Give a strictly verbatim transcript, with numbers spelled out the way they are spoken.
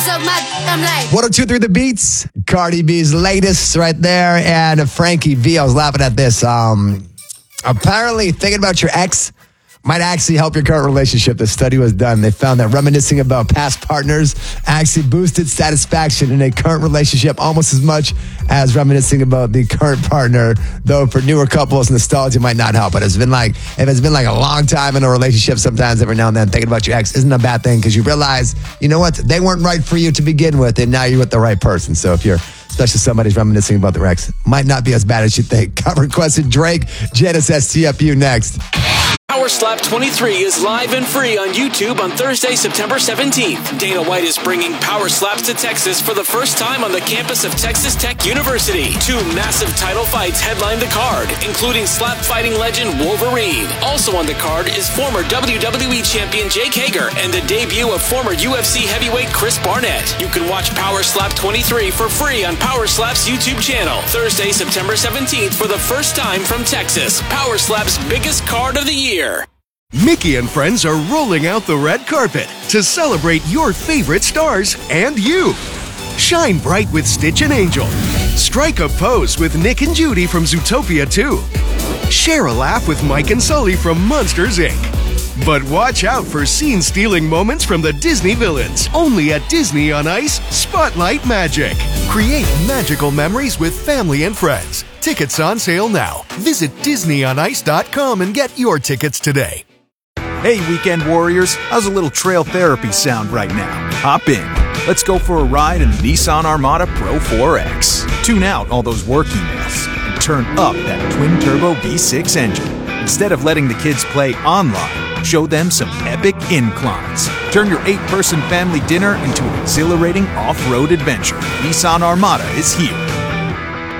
So much, I'm like. one oh two point three The Beats, Cardi B's latest right there, and Frankie V. I was laughing at this. Um, apparently, thinking about your ex might actually help your current relationship. The study was done. They found that reminiscing about past partners actually boosted satisfaction in a current relationship almost as much as reminiscing about the current partner. Though for newer couples, nostalgia might not help. But it's been like, if it's been like a long time in a relationship, sometimes every now and then thinking about your ex isn't a bad thing because you realize, you know what, they weren't right for you to begin with, and now you're with the right person. So if you're, especially somebody's reminiscing about their ex, might not be as bad as you think. Got requested Drake, Genesis S T F U next. Power Slap twenty-three is live and free on YouTube on Thursday, September seventeenth. Dana White is bringing Power Slaps to Texas for the first time on the campus of Texas Tech University. Two massive title fights headline the card, including slap fighting legend Wolverine. Also on the card is former W W E champion Jake Hager and the debut of former U F C heavyweight Chris Barnett. You can watch Power Slap twenty-three for free on Power Slap's YouTube channel. Thursday, September seventeenth for the first time from Texas. Power Slap's biggest card of the year. Mickey and friends are rolling out the red carpet to celebrate your favorite stars and you. Shine bright with Stitch and Angel. Strike a pose with Nick and Judy from Zootopia two. Share a laugh with Mike and Sully from Monsters, Incorporated. But watch out for scene-stealing moments from the Disney villains. Only at Disney on Ice, Spotlight Magic. Create magical memories with family and friends. Tickets on sale now. Visit Disney on Ice dot com and get your tickets today. Hey, weekend warriors, how's a little trail therapy sound right now? Hop in. Let's go for a ride in the Nissan Armada Pro four X. Tune out all those work emails and turn up that twin-turbo V six engine. Instead of letting the kids play online, show them some epic inclines. Turn your eight-person family dinner into an exhilarating off-road adventure. Nissan Armada is here.